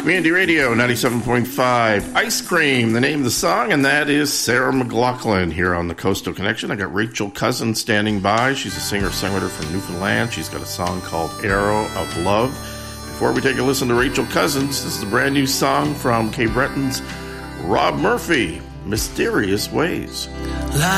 Community Radio 97.5. Ice Cream, the name of the song, and that is Sarah McLachlan here on the Coastal Connection. I got Rachel Cousins standing by. She's a singer-songwriter from Newfoundland. She's got a song called Arrow of Love. Before we take a listen to Rachel Cousins, this is a brand new song from Cape Breton's Rob Murphy, Mysterious Ways.